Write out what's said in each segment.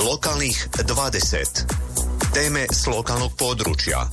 Lokalnih 20. Teme s lokalnog područja.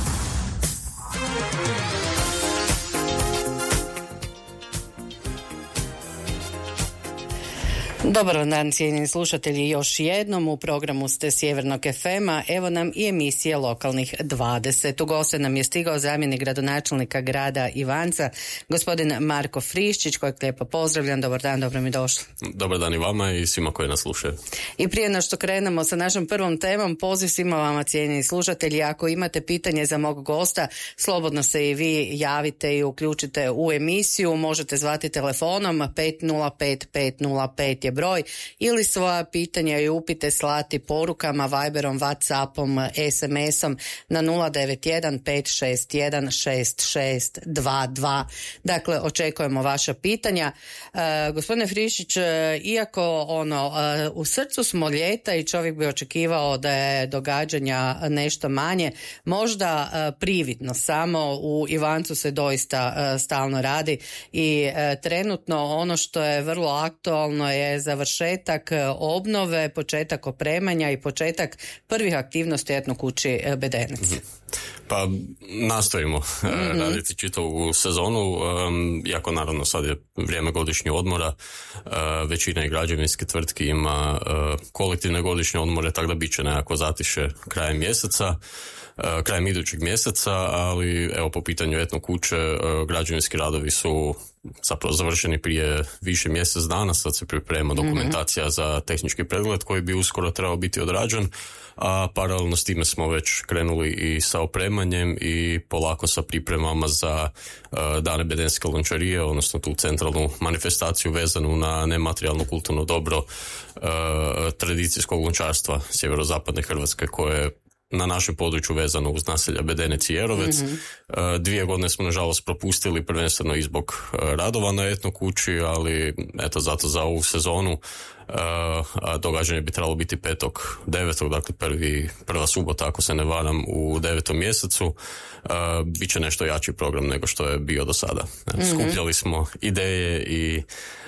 Dobar dan, cijenjeni slušatelji, još jednom u programu ste Sjevernog FM-a. Evo nam i emisije Lokalnih 20. U goste nam je stigao zamjenik gradonačelnika grada Ivanca, gospodin Marko Friščić, kojeg lijepo pozdravljam. Dobar dan, dobro mi došli. Dobar dan i vama i svima koji nas slušaju. I prije no što krenemo sa našom prvom temom, poziv svima vama, cijenjeni slušatelji, ako imate pitanje za mog gosta, slobodno se i vi javite i uključite u emisiju. Možete zvati telefonom 505 505 je broj, ili svoja pitanja i upite slati porukama, Viberom, Whatsappom, SMS-om na 091 561 6622. Dakle, očekujemo vaša pitanja. Gospodine Friščić, iako u srcu smo ljeta i čovjek bi očekivao da je događanja nešto manje, možda prividno, samo u Ivancu se doista stalno radi i trenutno ono što je vrlo aktualno je završetak obnove, početak opremanja i početak prvih aktivnosti Etno kući Bedenec. Pa nastojimo raditi čitavu sezonu, iako naravno sad je vrijeme godišnjeg odmora, većina i građevinskih tvrtki ima kolektivne godišnje odmore, tako da bit će nekako zatiše krajem idućeg mjeseca, ali evo po pitanju Etno kuće građevinski radovi su zapravo završeni prije više mjesec dana, sad se priprema dokumentacija za tehnički pregled koji bi uskoro trebao biti odrađen, a paralelno s time smo već krenuli i sa opremanjem i polako sa pripremama za dane Bedenske lončarije, odnosno tu centralnu manifestaciju vezanu na nematerijalno kulturno dobro tradicijskog lončarstva sjeverozapadne Hrvatske koje je na našem području vezano uz naselja Bedenec i Jerovec. 2 godine smo nažalost propustili, prvenstveno i zbog radova na Etno kući, ali eto zato za ovu sezonu događanje bi trebalo biti 5.9. dakle prva subota ako se ne varam u 9. mjesecu. Biće nešto jači program nego što je bio do sada. Skupljali smo ideje i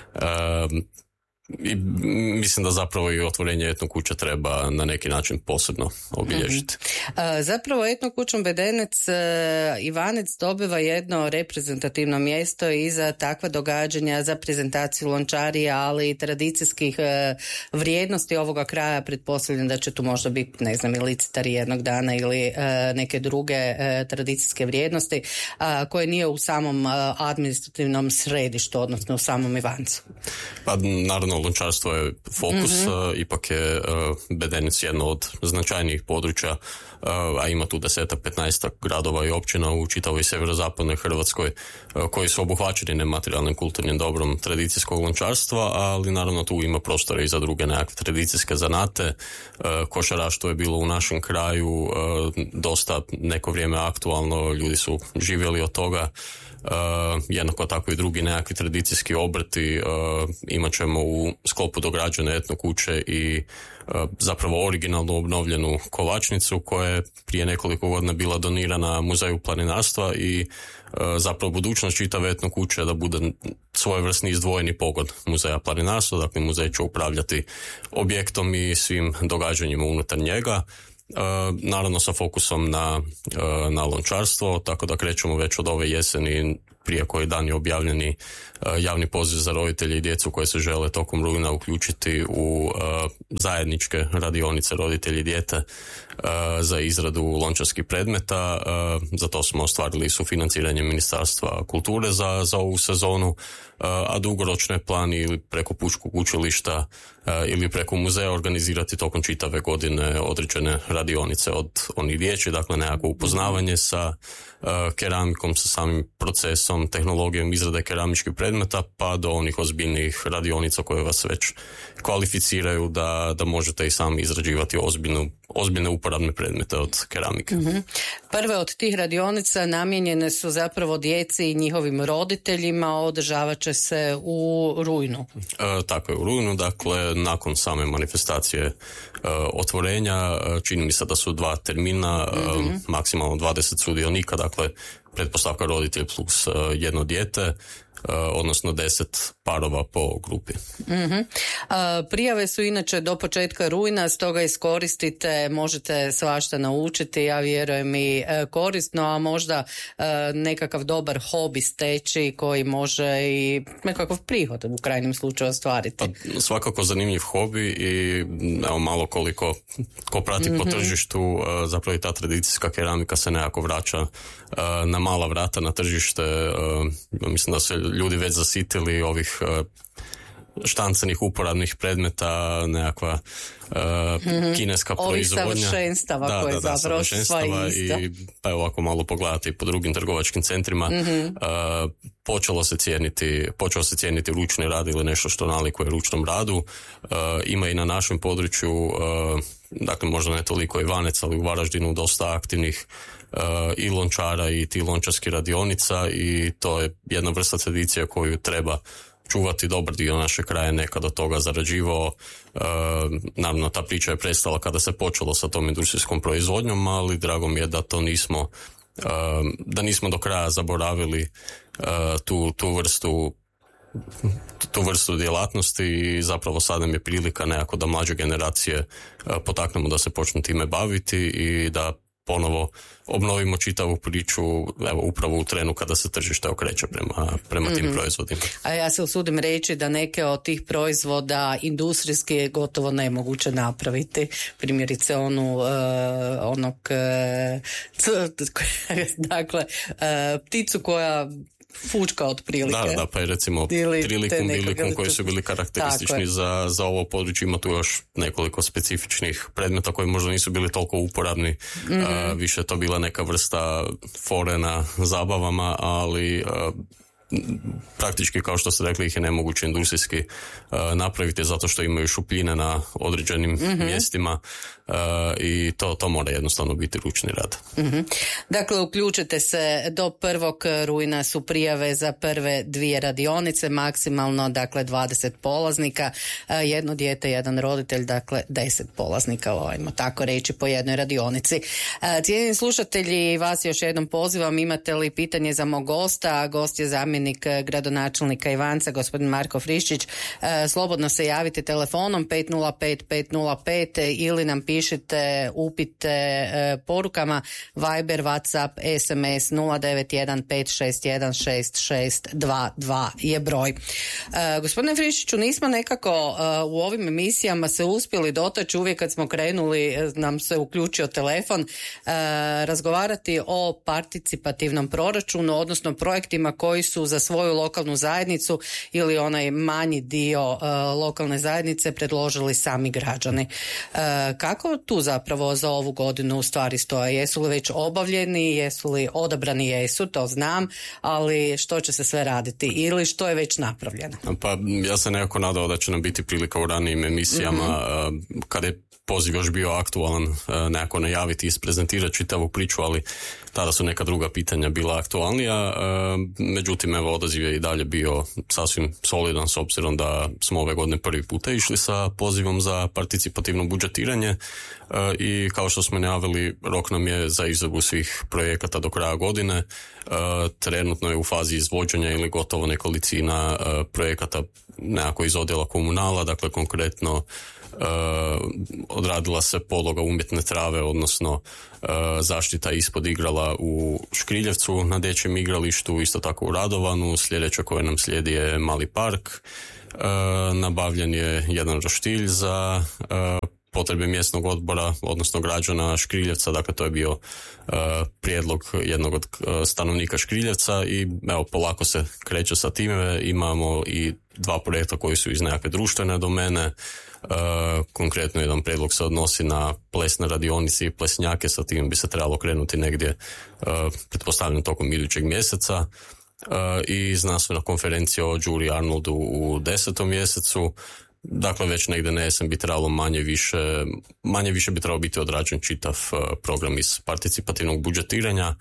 mislim da zapravo i otvorenje Etno kuće treba na neki način posebno obilježiti. Zapravo Etno kućom Bedenec Ivanec dobiva jedno reprezentativno mjesto i za takva događanja, za prezentaciju lončarija, ali i tradicijskih vrijednosti ovoga kraja. Pretpostavljam da će tu možda biti, ne znam, i licitari jednog dana ili neke druge tradicijske vrijednosti koje nije u samom administrativnom središtu, odnosno u samom Ivancu. Pa naravno lončarstvo je fokus, ipak je Bedenec jedno od značajnijih područja, a ima tu 10-15 gradova i općina u čitavoj sjeverozapadnoj Hrvatskoj koji su obuhvaćeni nematerijalnim kulturnim dobrom tradicijskog lončarstva, ali naravno tu ima prostora i za druge nekakve tradicijske zanate. Košaraštvo je bilo u našem kraju dosta neko vrijeme aktualno, ljudi su živjeli od toga. Jednako tako i drugi nekakvi tradicijski obrti. Imat ćemo u sklopu dograđene Etno kuće i zapravo originalno obnovljenu kovačnicu koja je prije nekoliko godina bila donirana Muzeju planinarstva i zapravo budućnost čitave Etno kuće da bude svojevrsni izdvojeni pogon Muzeja planinarstva, dakle muzej će upravljati objektom i svim događanjima unutar njega. Naravno sa fokusom na lončarstvo, tako da krećemo već od ove jeseni, prije koji dan je objavljeni javni poziv za roditelje i djecu koje se žele tokom rujna uključiti u zajedničke radionice roditelji i dijete za izradu lončarskih predmeta. Za to smo ostvarili sufinanciranje Ministarstva kulture za ovu sezonu, a dugoročno je plan ili preko pučkog učilišta ili preko muzeja organizirati tokom čitave godine određene radionice od onih dječjih, dakle nekako upoznavanje sa keramikom, sa samim procesom, tehnologijom izrade keramičkih predmeta, pa do onih ozbiljnih radionica koje vas već kvalificiraju da možete i sami izrađivati ozbiljne uporabne predmete od keramike. Prve od tih radionica namijenjene su zapravo djeci i njihovim roditeljima, održavat će se u rujnu. Tako je, u rujnu, dakle nakon same manifestacije otvorenja, čini mi se da su 2 termina, maksimalno 20 sudionika, dakle pretpostavka roditelj plus jedno dijete, odnosno 10 parova po grupi. Prijave su inače do početka rujna, stoga iskoristite, možete svašta naučiti, ja vjerujem i korisno, a možda nekakav dobar hobi steći koji može i nekakav prihod u krajnjem slučaju ostvariti. Pa, svakako zanimljiv hobi i evo malo koliko ko prati po tržištu, zapravo i ta tradicijska keramika se nekako vraća na mala vrata na tržište. Mislim da se ljudi već zasitili ovih štancanih uporabnih predmeta, nekakva kineska proizvodnja. Ovih savršenstava koje zapravo sva ista. I pa evo ako malo pogledati po drugim trgovačkim centrima, počeo se cijeniti ručni rad ili nešto što nalikuje ručnom radu. Ima i na našem području, dakle možda ne toliko Ivanec, ali u Varaždinu dosta aktivnih i lončara i ti lončarskih radionica i to je jedna vrsta tradicija koju treba čuvati. Dobar dio naše kraja nekada od toga zarađivao. Naravno, ta priča je prestala kada se počelo sa tom industrijskom proizvodnjom, ali drago mi je da to nismo do kraja zaboravili tu vrstu djelatnosti i zapravo sad nam je prilika nekako da mlađe generacije potaknemo da se počnu time baviti i da ponovo obnovimo čitavu priču, evo, upravo u trenu kada se tržište okreće prema tim proizvodima. A ja se usudim reći da neke od tih proizvoda industrijski je gotovo nemoguće napraviti. Primjerice pticu koja fučka otprilike. Da, pa je recimo trilikum koji su bili karakteristični za ovo područje. Ima tu još nekoliko specifičnih predmeta koji možda nisu bili toliko uporabni. Više je to bila neka vrsta fore na zabavama, ali praktički, kao što ste rekli, ih je nemoguće industrijski napraviti zato što imaju šupljine na određenim mjestima i to mora jednostavno biti ručni rad. Dakle, uključite se, do 1. rujna su prijave za prve 2 radionice, maksimalno, dakle, 20 polaznika, jedno dijete, jedan roditelj, dakle, 10 polaznika, ajmo tako reći, po jednoj radionici. Cijenjeni slušatelji, vas još jednom pozivam, imate li pitanje za mog gosta? Gost je zamjenik gradonačelnika Ivanca, gospodin Marko Friščić. Slobodno se javite telefonom 505-505 ili nam pišite upite porukama Viber, WhatsApp, SMS 091-561-6622 je broj. Gospodine Friščiću, nismo nekako u ovim emisijama se uspjeli dotaći, uvijek kad smo krenuli nam se uključio telefon, razgovarati o participativnom proračunu, odnosno projektima koji su za svoju lokalnu zajednicu ili onaj manji dio lokalne zajednice predložili sami građani. Kako tu zapravo za ovu godinu stvari stoje? Jesu li već obavljeni, jesu li odabrani? Jesu, to znam, ali što će se sve raditi ili što je već napravljeno? Pa ja se nekako nadao da će nam biti prilika u ranijim emisijama kada je poziv još bio aktualan nekako najaviti i isprezentirati čitavu priču, ali tada su neka druga pitanja bila aktualnija. Međutim, evo, odaziv je i dalje bio sasvim solidan s obzirom da smo ove godine prvi puta išli sa pozivom za participativno budžetiranje i kao što smo najavili, rok nam je za izvedbu svih projekata do kraja godine. Trenutno je u fazi izvođenja ili gotovo nekolicina projekata nekako iz odjela komunala, dakle konkretno odradila se podloga umjetne trave, odnosno zaštita ispod igrala u Škriljevcu na dječjem igralištu, isto tako u Radovanu. Sljedeće koje nam slijedi je mali park, nabavljen je jedan roštilj za potrebe mjesnog odbora, odnosno građana Škriljevca, dakle to je bio prijedlog jednog od stanovnika Škriljevca i evo, polako se kreće sa time. Imamo i 2 projekta koji su iz nekakve društvene domene. Konkretno jedan prijedlog se odnosi na plesne radionice i plesnjake, sa tim bi se trebalo krenuti negdje pretpostavljam tokom idućeg mjeseca, i znanstvena konferencija o Đuri Arnoldu u 10. mjesecu. Dakle, već negdje na jesen bi trebalo manje više bi trebalo biti odrađen čitav program iz participativnog budžetiranja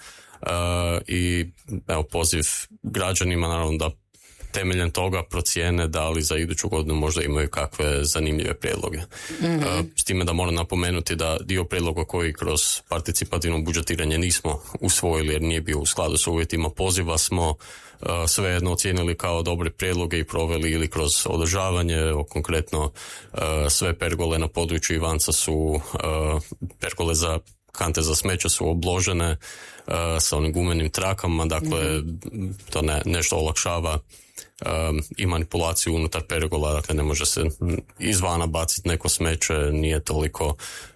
i evo, poziv građanima naravno da temeljem toga procijene da li za iduću godinu možda imaju kakve zanimljive prijedloge. S time da moram napomenuti da dio prijedloga koji kroz participativno budžetiranje nismo usvojili jer nije bio u skladu s uvjetima poziva smo svejedno ocijenili kao dobre prijedloge i proveli ili kroz održavanje. Konkretno sve pergole na području Ivanca su pergole za kante za smeće su obložene sa onim gumenim trakama, dakle to nešto olakšava i manipulaciju unutar pergola, dakle ne može se izvana baciti neko smeće, nije toliko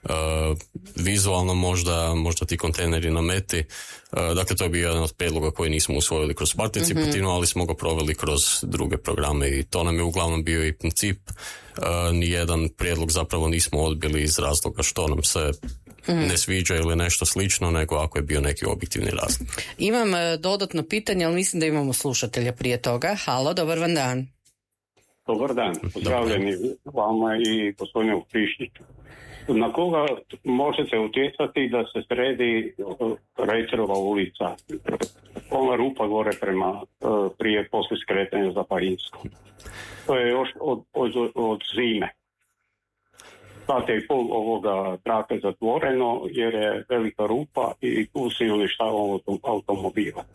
vizualno možda ti kontejneri nameti. Dakle, to je bio jedan od prijedloga koji nismo usvojili kroz participativno, ali smo ga proveli kroz druge programe i to nam je uglavnom bio i princip. Nijedan prijedlog zapravo nismo odbili iz razloga što nam se ne sviđa ili nešto slično, nego ako je bio neki objektivni razlog. Imam dodatno pitanje, ali mislim da imamo slušatelja prije toga. Halo, dobar vam dan. Dobar dan, pozdravljeni vama i gospodinu Friščiću. Na koga možete utjecati da se sredi Rejterova ulica? Ona rupa gore prema prije poslije skretanja za Pajinsku. To je još od zime. Sad je i pol ovoga trake zatvoreno jer je velika rupa i tu se uništava automobila.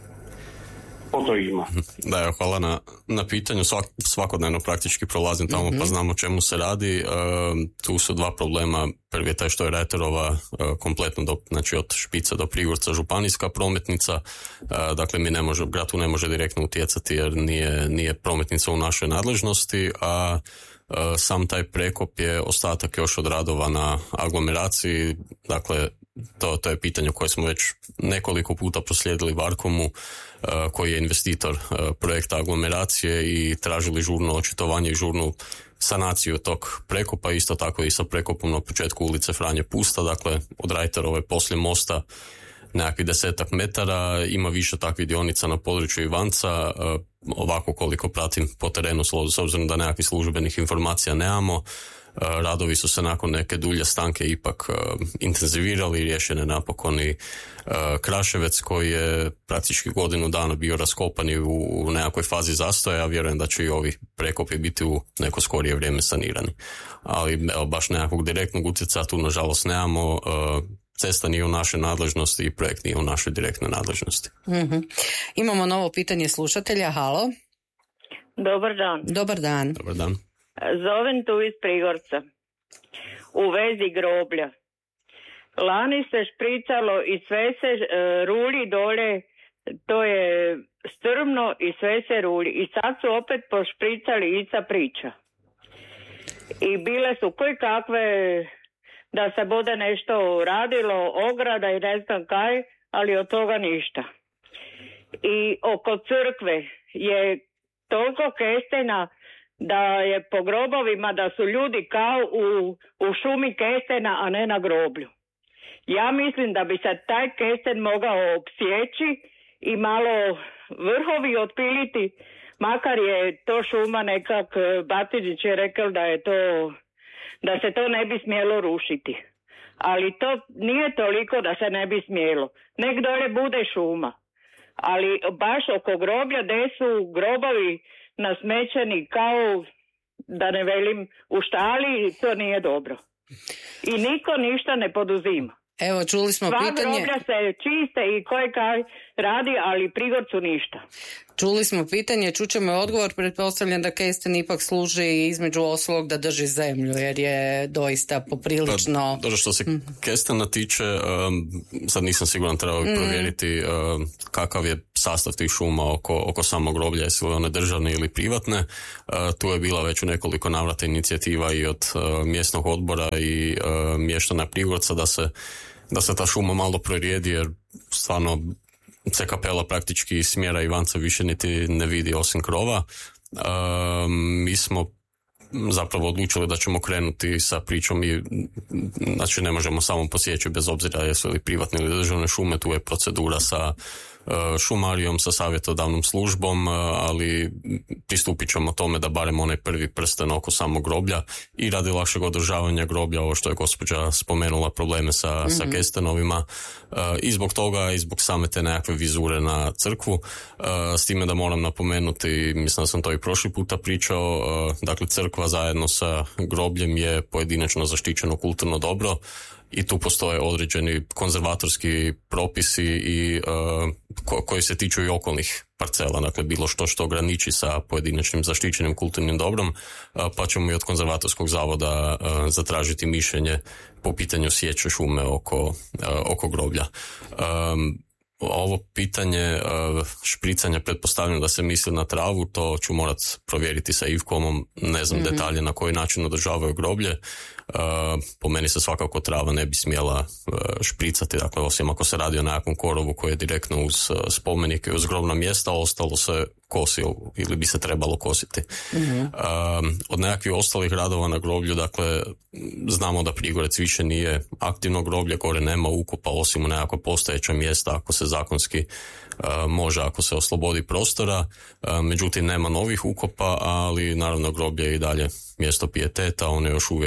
To ima. Da, hvala na pitanju. Svakodnevno praktički prolazim tamo pa znam o čemu se radi. Tu su dva problema. Prvi je taj što je Rejterova kompletno znači od Špice do Prigorca županijska prometnica. Dakle, grad tu ne može direktno utjecati jer nije prometnica u našoj nadležnosti, a sam taj prekop je ostatak još od radova na aglomeraciji. Dakle, to je pitanje koje smo već nekoliko puta proslijedili Varkomu, koji je investitor projekta aglomeracije, i tražili žurno očitovanje i žurnu sanaciju tog prekopa, isto tako i sa prekopom na početku ulice Franje Pusta, dakle od Rajterove poslije mosta nekakvih 10 metara. Ima više takvih dionica na području Ivanca. Ovako koliko pratim po terenu, s obzirom da nekakvih službenih informacija nemamo, radovi su se nakon neke dulje stanke ipak intenzivirali i riješen je napokon i Kraševec koji je praktički godinu dana bio raskopan i u nekakvoj fazi zastoja. Ja vjerujem da će i ovi prekopi biti u neko skorije vrijeme sanirani. Ali baš nekakvog direktnog utjecaja tu nažalost nemamo. Cesta nije u našoj nadležnosti i projekt nije u našoj direktnoj nadležnosti. Imamo novo pitanje slušatelja. Halo. Dobar dan. Dobar dan. Dobar dan. Zovem tu iz Prigorca. U vezi groblja. Lani se špricalo i sve se ruli dole, to je strmno i sve se ruli. I sad su opet pošpricali ica priča. I bile su koji kakve da se bude nešto radilo, ograda i ne znam kaj, ali od toga ništa. I oko crkve je toliko kestena da je po grobovima da su ljudi kao u šumi kestena, a ne na groblju. Ja mislim da bi se taj kesten mogao opsjeći i malo vrhovi otpiliti, makar je to šuma nekak, Batižić je rekao da se to ne bi smjelo rušiti. Ali to nije toliko da se ne bi smjelo. Nek dole bude šuma. Ali baš oko groblja gdje su grobovi nasmećeni kao, da ne velim, u štali, to nije dobro. I niko ništa ne poduzima. Evo, čuli smo pitanje. Sva groblja se čiste i koje kaj radi, ali Prigorcu ništa. Čuli smo pitanje, čućemo odgovor, pretpostavljam da kesten ipak služi između ostalog da drži zemlju, jer je doista poprilično... Dobro, što se kestena tiče, sad nisam siguran, trebao provjeriti kakav je sastav tih šuma oko samog groblja, jesu li one državne ili privatne. Tu je bila već u nekoliko navrata inicijativa i od mjesnog odbora i mještana Prigorca da se ta šuma malo prorijedi, jer stvarno se kapela praktički iz smjera Ivanca više niti ne vidi osim krova. Mi smo zapravo odlučili da ćemo krenuti sa pričom i znači ne možemo samo posjeći bez obzira jesu li privatne ili državne šume, tu je procedura sa šumarijom, sa savjetodavnom službom, ali pristupit ćemo tome da barem onaj prvi prsten oko samog groblja i radi lakšeg održavanja groblja, ovo što je gospođa spomenula, probleme sa kestenovima, i zbog toga i zbog same te nekakve vizure na crkvu, s time da moram napomenuti, mislim da sam to i prošli puta pričao, dakle crkva zajedno sa grobljem je pojedinačno zaštićeno kulturno dobro i tu postoje određeni konzervatorski propisi i koji se tiču i okolnih parcela, dakle bilo što ograniči sa pojedinačnim zaštićenim kulturnim dobrom, pa ćemo i od konzervatorskog zavoda zatražiti mišljenje po pitanju sječe šume oko groblja. Ovo pitanje špricanja, pretpostavljam da se misli na travu, to ću morat provjeriti sa IFCOM-om, ne znam detalje na koji način održavaju groblje. Po meni se svakako trava ne bi smjela špricati, dakle osim ako se radi o nekakvom korovu koji je direktno uz spomenike, uz grobna mjesta, ostalo se kosi ili bi se trebalo kositi. Od nekakvih ostalih radova na groblju, dakle znamo da Prigorec više nije aktivno groblje, gore nema ukopa osim u nekakva postojeća mjesta ako se zakonski može, ako se oslobodi prostora, međutim nema novih ukopa, ali naravno groblje je i dalje mjesto pijeteta, ono je još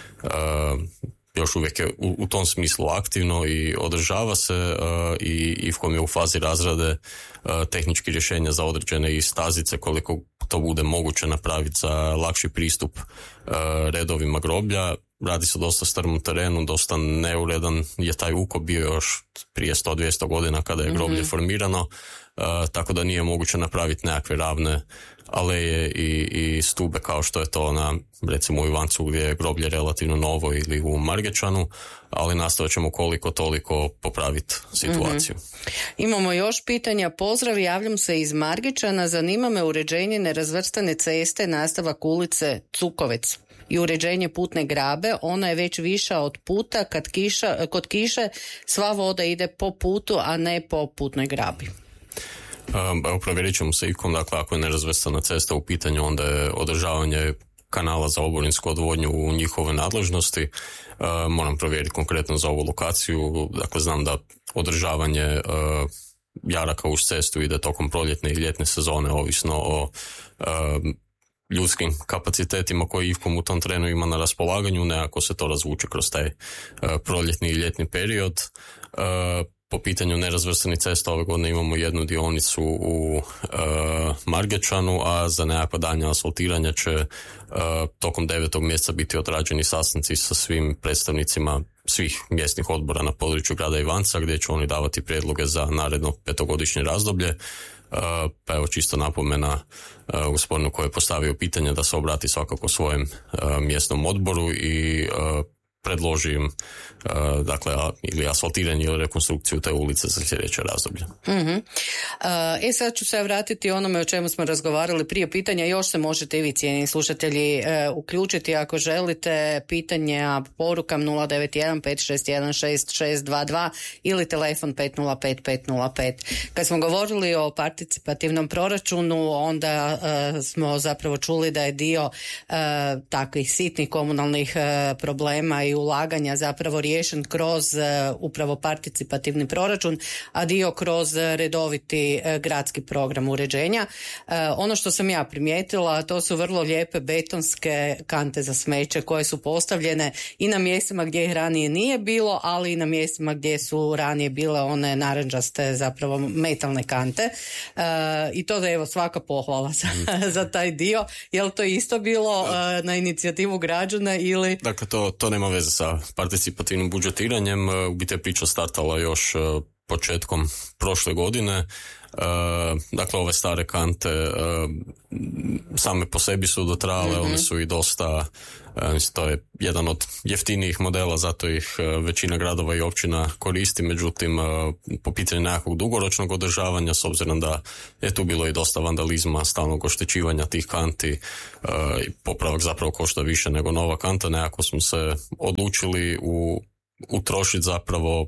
uvijek je u tom smislu aktivno i održava se i IFCOM je u fazi razrade tehničkih rješenja za određene i stazice koliko to bude moguće napraviti za lakši pristup redovima groblja. Radi se o dosta strmom terenu, dosta neuredan je taj ukop bio još prije 100-200 godina kada je groblje formirano, tako da nije moguće napraviti nekakve ravne aleje i stube kao što je to na, recimo u Ivancu gdje je groblje relativno novo ili u Margečanu, ali nastojat ćemo koliko toliko popraviti situaciju. Imamo još pitanja. Pozdrav, javljam se iz Margečana, zanima me uređenje nerazvrstane ceste, nastavak ulice Cukovec i uređenje putne grabe. Ona je već viša od puta, kod kiše sva voda ide po putu, a ne po putnoj grabi. Evo, provjerit ćemo se IFCOM, dakle ako je nerazvrstana cesta u pitanju, onda je održavanje kanala za oborinsku odvodnju u njihove nadležnosti. Moram provjeriti konkretno za ovu lokaciju, dakle znam da održavanje jaraka uz cestu ide tokom proljetne i ljetne sezone, ovisno o ljudskim kapacitetima koji IFCOM u tom trenu ima na raspolaganju, nekako se to razvuče kroz taj proljetni i ljetni period. Po pitanju nerazvrstanih cesta ove godine imamo jednu dionicu u Margečanu, a za nekakva daljnja asfaltiranja će tokom 9. mjeseca biti odrađeni sastanci sa svim predstavnicima svih mjesnih odbora na području grada Ivanca, gdje će oni davati prijedloge za naredno 5-godišnje razdoblje. Pa evo čisto napomena gospodinu koji je postavio pitanje da se obrati svakako svojem mjesnom odboru i predloži im dakle ili asfaltiranje ili rekonstrukciju te ulice za sljedeće razdoblje. Sad ću se vratiti onome o čemu smo razgovarali prije pitanja. Još se možete i vi, cijenjeni slušatelji, uključiti ako želite. Pitanja porukam 091 561 6622 ili telefon 505 505. Kad smo govorili o participativnom proračunu, onda smo zapravo čuli da je dio takvih sitnih komunalnih problema i ulaganja zapravo riješen kroz upravo participativni proračun, a dio kroz redoviti gradski program uređenja. Ono što sam ja primijetila, to su vrlo lijepe betonske kante za smeće koje su postavljene i na mjestima gdje ih ranije nije bilo, ali i na mjestima gdje su ranije bile one narandžaste zapravo metalne kante. I to da evo svaka pohvala za taj dio. Je li to isto bilo na inicijativu građana ili... Dakle, to nema veze sa participativnim budžetiranjem. U biti je priča startala još početkom prošle godine. Dakle, ove stare kante same po sebi su dotrajale, one su i dosta, to je jedan od jeftinijih modela, zato ih većina gradova i općina koristi, međutim po pitanju nekakvog dugoročnog održavanja, s obzirom da je tu bilo i dosta vandalizma, stalnog oštećivanja tih kanti, popravak zapravo košta više nego nova kanta, nekako smo se odlučili utrošiti zapravo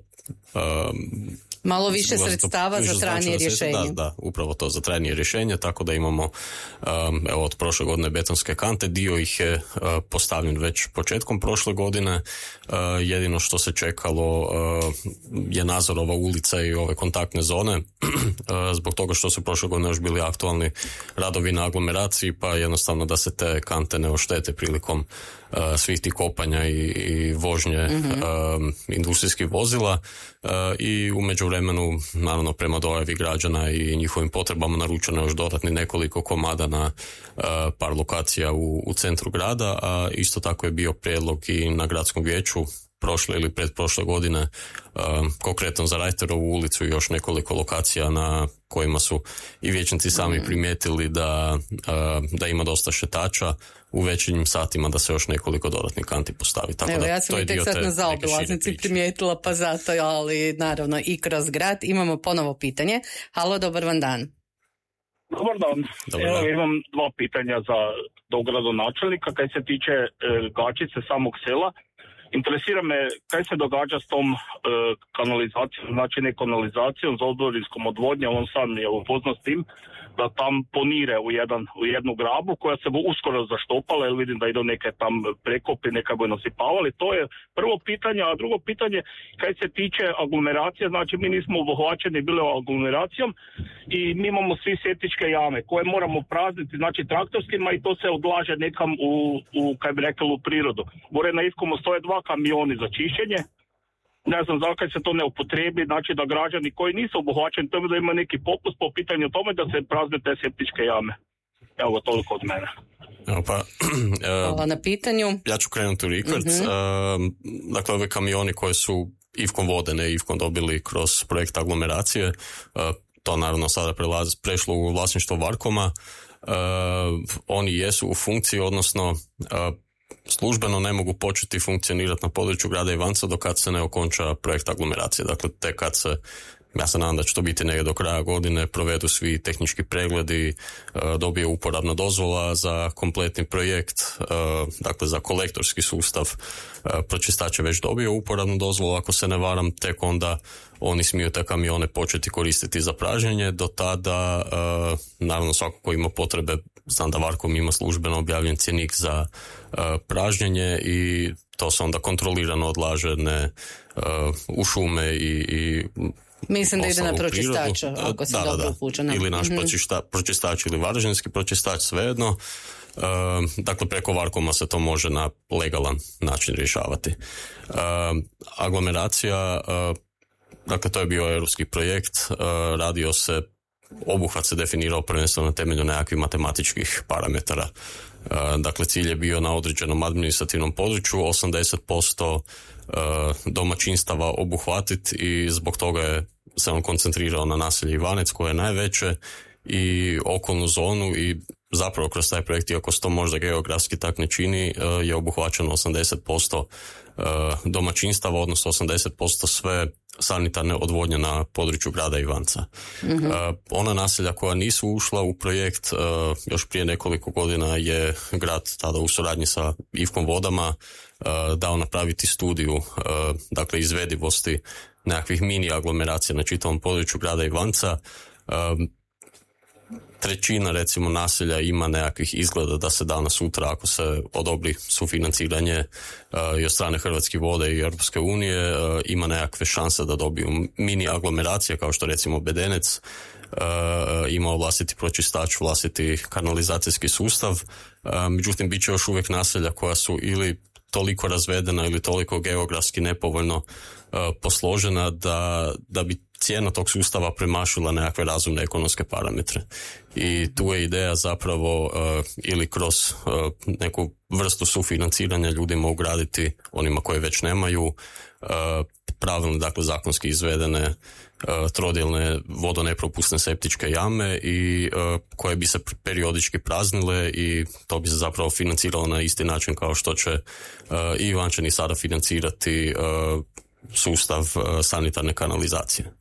malo više sredstava za trajnije rješenje. Da, upravo to, za trajnije rješenje, tako da imamo evo, od prošle godine betonske kante, dio ih je postavljen već početkom prošle godine, jedino što se čekalo je Nazorova ulica i ove kontaktne zone, zbog toga što su prošle godine još bili aktualni radovi na aglomeraciji, pa jednostavno da se te kante ne oštete prilikom svih tih kopanja i vožnje industrijskih vozila, i u međuvremenu naravno prema dojavi građana i njihovim potrebama naručeno još dodatni nekoliko komada na par lokacija u centru grada, a isto tako je bio prijedlog i na gradskom vijeću prošle ili pretprošle godine, konkretno za Rajterovu ulicu i još nekoliko lokacija na kojima su i vijećnici sami primijetili da ima dosta šetača u večernjim satima, da se još nekoliko dodatnih kanti postavi. Tako evo, da, ja sam i tek sad na zaobilaznici primijetila, pa zato, ali naravno i kroz grad. Imamo ponovo pitanje. Halo, dobar vam dan. Dobar dan. Evo, imam dva pitanja za dogradonačelnika. Kaj se tiče Gačice, samog sela, interesira me kaj se događa s tom kanalizacijom, znači ne kanalizacijom, za odvorinskom odvodnjom. On sam je upoznat s tim da tam ponire u jednu grabu koja se uskoro zaštopala, jer vidim da idu neke tam prekopi, neka bi nasipavali. To je prvo pitanje, a drugo pitanje kaj se tiče aglomeracije, znači mi nismo obuhvaćeni bili aglomeracijom i mi imamo svi septičke jame koje moramo prazniti, znači traktorskima, i to se odlaže nekam u kaj bi rekli, u prirodu. Gore na Ivkomu stoje 2 kamioni za čišćenje. Ne znam zakaj se to ne upotrebi, znači da građani koji nisu obuhvaćeni tome da ima neki popust po pitanju tome da se prazne te septičke jame. Evo, toliko od mene. Hvala na pitanju. Ja ću krenuti u rikvrc. Dakle, ove kamioni koje su Ivkom vode, ne Ivkom dobili kroz projekt aglomeracije, to naravno sada prešlo u vlasništvo Varkoma. Oni jesu u funkciji, odnosno službeno ne mogu početi funkcionirati na području grada Ivanca dok kad se ne okonča projekt aglomeracije. Dakle, tek kad se, ja se nadam da će to biti negdje do kraja godine, provedu svi tehnički pregledi, dobije uporabna dozvola za kompletni projekt, dakle za kolektorski sustav pročistač je već dobio uporabnu dozvolu, ako se ne varam, tek onda oni smiju te kamione početi koristiti za pražnjenje. Do tada, naravno, svako ko ima potrebe, znam da Varkom ima službeno objavljen cjenik za pražnjenje i to se onda kontrolirano odlaže u šume i mislim da ide na pročistača, ako sam dobro upućena. Ili naš pročistač ili varaždinski pročistač, svejedno. Dakle, preko Varkoma se to može na legalan način rješavati. Aglomeracija, dakle, to je bio europski projekt, radio se, obuhvat se definirao prvenstveno na temelju nekakvih matematičkih parametara. Dakle, cilj je bio na određenom administrativnom području 80% domaćinstava obuhvatiti i zbog toga se on koncentrirao na naselje Ivanec koje je najveće i okolnu zonu i zapravo kroz taj projekt, iako se to možda geografski tak ne čini, je obuhvaćeno 80% domaćinstava, odnosno 80% sve sanitarne odvodnje na području grada Ivanca. Ona naselja koja nisu ušla u projekt, još prije nekoliko godina je grad tada u suradnji sa Ivkom vodama dao napraviti studiju, dakle, izvedivosti nekakvih mini aglomeracija na čitavom području grada Ivanca. Trećina, recimo, naselja ima nekakvih izgleda da se danas sutra, ako se odobri sufinanciranje i od strane Hrvatskih vode i Europske unije, ima nekakve šanse da dobiju mini aglomeracije, kao što recimo Bedenec ima vlastiti pročistač, vlastiti kanalizacijski sustav. Međutim, bit će još uvijek naselja koja su ili toliko razvedena ili toliko geografski nepovoljno posložena da bi cijena tog sustava premašila nekakve razumne ekonomske parametre. I tu je ideja zapravo ili kroz neku vrstu sufinanciranja ljudima ugraditi, onima koji već nemaju, pravilno, dakle, zakonski izvedene trodjelne vodonepropusne septičke jame i koje bi se periodički praznile i to bi se zapravo financiralo na isti način kao što će i Ivančani sada financirati sustav sanitarne kanalizacije.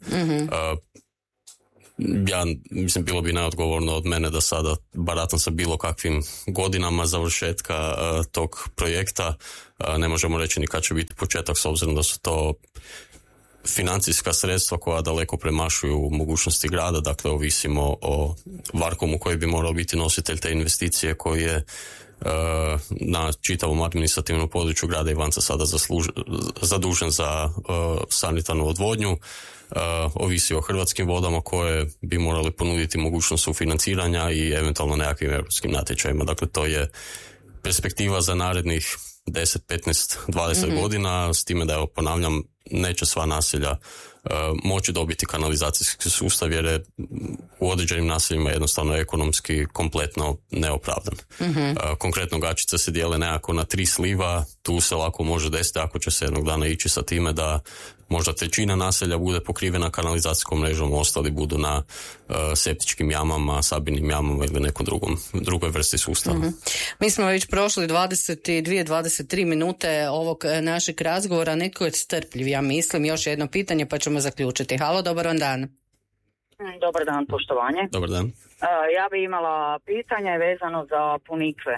Ja mislim, bilo bi neodgovorno od mene da sada baratam sa bilo kakvim godinama završetka tog projekta. Ne možemo reći ni kad će biti početak, s obzirom da su to financijska sredstva koja daleko premašuju mogućnosti grada, dakle ovisimo o Varkomu koji bi morao biti nositelj te investicije, koji je na čitavom administrativnom području grada Ivanca sada zadužen za sanitarnu odvodnju. Ovisi o Hrvatskim vodama koje bi morali ponuditi mogućnost sufinanciranja i eventualno nekakvim europskim natječajima. Dakle, to je perspektiva za narednih 10, 15, 20 godina, s time da, evo, ponavljam, neće sva naselja moći dobiti kanalizacijski sustav jer je u određenim naseljima jednostavno ekonomski kompletno neopravdan. Konkretno Gačice se dijele nekako na 3 sliva, tu se lako može desiti ako će se jednog dana ići sa time da možda 1/3 naselja bude pokrivena kanalizacijskom mrežom, ostali budu na septičkim jamama, sabinim jamama ili nekom drugoj vrsti sustava. Mi smo već prošli 23 minute ovog našeg razgovora, neko je strpljiv, ja mislim, još jedno pitanje pa ćemo zaključiti. Halo, dobar vam dan. Dobar dan, poštovanje. Dobar dan. Ja bi imala pitanje vezano za Ponikve.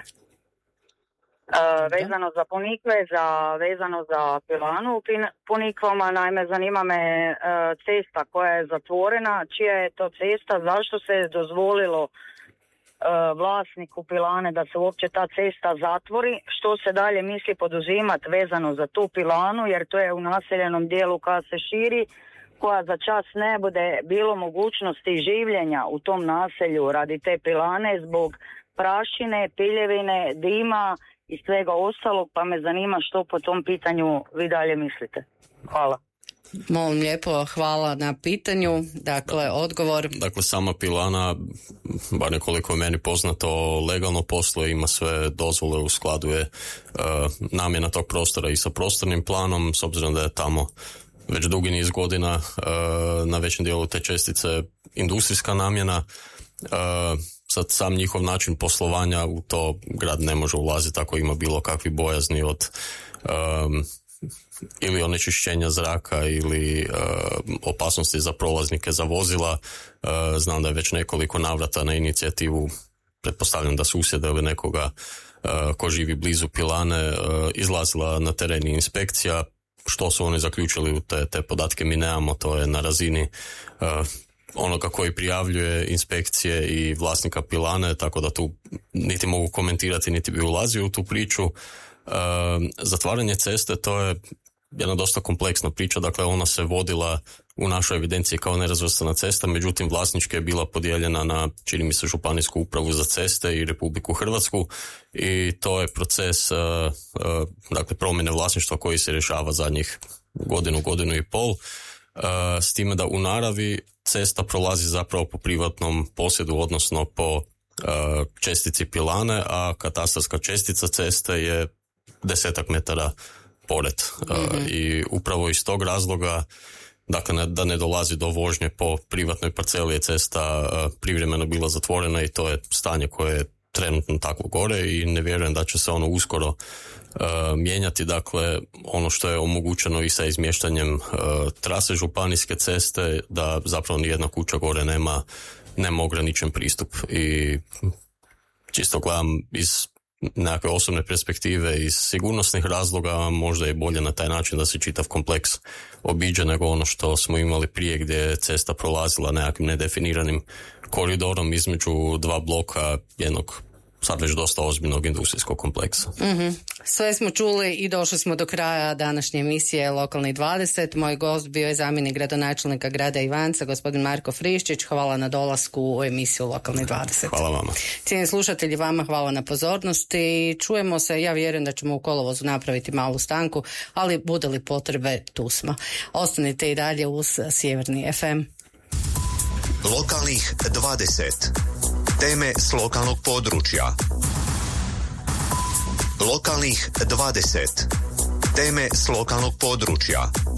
Vezano za Ponikve, vezano za pilanu u Ponikvama, naime zanima me cesta koja je zatvorena, čija je to cesta, zašto se je dozvolilo vlasniku pilane da se uopće ta cesta zatvori, što se dalje misli poduzimati vezano za tu pilanu, jer to je u naseljenom dijelu koja se širi, koja za čas ne bude bilo mogućnosti življenja u tom naselju radi te pilane zbog prašine, piljevine, dima i svega ostalog, pa me zanima što po tom pitanju vi dalje mislite. Hvala. Molim lijepo, hvala na pitanju. Dakle, odgovor. Dakle, sama pilana, bar nekoliko je meni poznato, legalno posluje, ima sve dozvole, u skladu je namjena tog prostora i sa prostornim planom, s obzirom da je tamo već dugi niz godina na većem dijelu te čestice industrijska namjena. Sad sam njihov način poslovanja u to grad ne može ulaziti ako ima bilo kakvi bojazni od ili onečišćenja zraka ili opasnosti za prolaznike, za vozila. Znam da je već nekoliko navrata na inicijativu, pretpostavljam da susjeda ili nekoga ko živi blizu pilane, izlazila na teren inspekcija. Što su oni zaključili u te podatke mi nemamo, to je na razini onoga koji prijavljuje inspekcije i vlasnika pilane, tako da tu niti mogu komentirati, niti bi ulazio u tu priču. Zatvaranje ceste, to je jedna dosta kompleksna priča, dakle ona se vodila u našoj evidenciji kao nerazvrstana cesta, međutim vlasnički je bila podijeljena na, čini mi se, Županijsku upravu za ceste i Republiku Hrvatsku i to je proces dakle promjene vlasništva koji se rješava zadnjih godinu i pol, s time da u naravi cesta prolazi zapravo po privatnom posjedu, odnosno po čestici pilane, a katastarska čestica ceste je 10 metara pored. I upravo iz tog razloga, dakle da ne dolazi do vožnje po privatnoj parceli, je cesta privremeno bila zatvorena i to je stanje koje je trenutno tako gore i ne vjerujem da će se ono uskoro mijenjati. Dakle, ono što je omogućeno i sa izmještanjem trase županijske ceste, da zapravo nijedna kuća gore nema ograničen pristup. I čisto gledam iz nekakve osobne perspektive, iz sigurnosnih razloga, možda je bolje na taj način da se čitav kompleks obiđe nego ono što smo imali prije, gdje je cesta prolazila nekakvim nedefiniranim koridorom između dva bloka jednog sad već dosta ozbiljnog industrijskog kompleksa. Sve smo čuli i došli smo do kraja današnje emisije Lokalni 20. Moj gost bio je zamjenik gradonačelnika grada Ivanca, gospodin Marko Friščić. Hvala na dolasku u emisiju Lokalni 20. Hvala vama. Cijenjeni slušatelji, vama hvala na pozornosti. Čujemo se, ja vjerujem da ćemo u kolovozu napraviti malu stanku, ali bude li potrebe, tu smo. Ostanite i dalje uz Sjeverni FM. Lokalnih 20. Teme s lokalnog područja. Lokalnih 20. Teme s lokalnog područja.